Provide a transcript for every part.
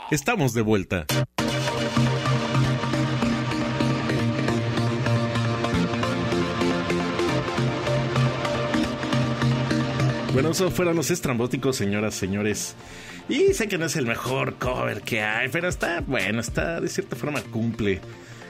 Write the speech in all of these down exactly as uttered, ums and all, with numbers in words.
Estamos de vuelta. Bueno, esos fueron los estrambóticos, señoras, señores. Y sé que no es el mejor cover que hay, pero está, bueno, está, de cierta forma cumple.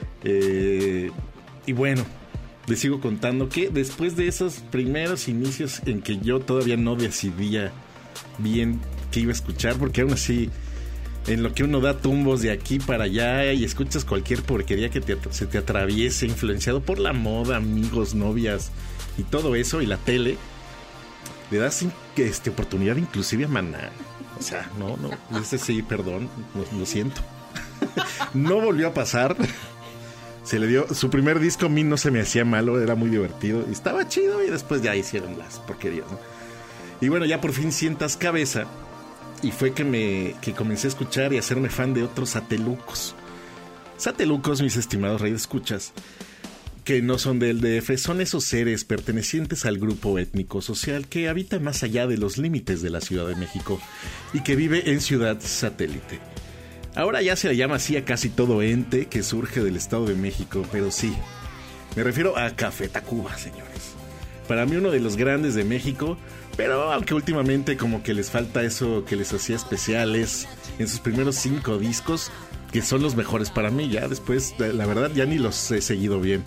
Eh, y bueno, les sigo contando que después de esos primeros inicios en que yo todavía no decidía bien qué iba a escuchar, porque aún así, en lo que uno da tumbos de aquí para allá y escuchas cualquier porquería que te, se te atraviese, influenciado por la moda, amigos, novias y todo eso, y la tele, le das este, oportunidad inclusive a Maná. O sea, no, no, ese sí, perdón, lo, lo siento. No volvió a pasar. Se le dio, su primer disco a mí no se me hacía malo, era muy divertido y estaba chido, y después ya hicieron las porquerías, ¿no? Y bueno, ya por fin sientas cabeza, y fue que me que comencé a escuchar y a hacerme fan de otros satelucos. Satelucos, mis estimados radioescuchas, que no son del D F, son esos seres pertenecientes al grupo étnico social que habita más allá de los límites de la Ciudad de México y que vive en Ciudad Satélite. Ahora ya se le llama así a casi todo ente que surge del Estado de México, pero sí, me refiero a Café Tacuba, señores. Para mí uno de los grandes de México, pero aunque últimamente como que les falta eso que les hacía especiales en sus primeros cinco discos, que son los mejores para mí. Ya después, la verdad, ya ni los he seguido bien.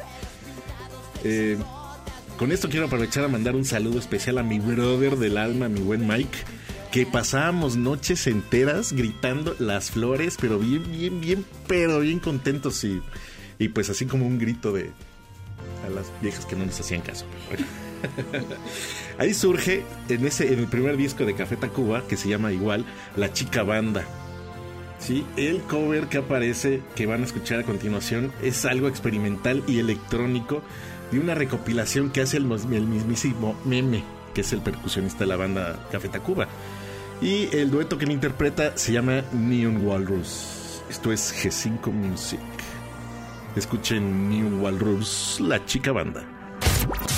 Eh, con esto quiero aprovechar a mandar un saludo especial a mi brother del alma, mi buen Mike, que pasábamos noches enteras gritando Las Flores, pero bien, bien, bien, pero bien contentos, y, y pues así como un grito de a las viejas que no nos hacían caso. Bueno. Ahí surge en ese en el primer disco de Café Tacuba, que se llama igual La Chica Banda. Sí, el cover que aparece, que van a escuchar a continuación, es algo experimental y electrónico de una recopilación que hace el, el mismísimo Meme, que es el percusionista de la banda Café Tacuba. Y el dueto que me interpreta se llama Neon Walrus. Esto es G cinco Music. Escuchen Neon Walrus, La Chica Banda.